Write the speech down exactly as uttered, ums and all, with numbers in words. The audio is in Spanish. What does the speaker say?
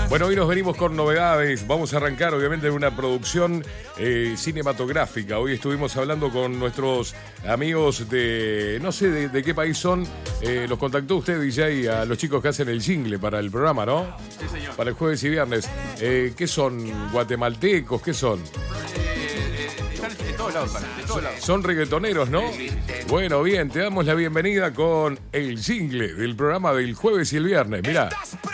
Bueno, hoy nos venimos con novedades. Vamos a arrancar, obviamente, una producción eh, cinematográfica. Hoy estuvimos hablando con nuestros amigos de... No sé de, de qué país son. Eh, los contactó usted, D J, a los chicos que hacen el jingle para el programa, ¿no? Sí, señor. Para el jueves y viernes. Eh, ¿Qué son? ¿Guatemaltecos? ¿Qué son? Eh, eh, están de todos lados, pana, de todos lados. Son reggaetoneros, ¿no? Sí, sí, sí. Bueno, bien, te damos la bienvenida con el jingle del programa del jueves y el viernes. Mirá.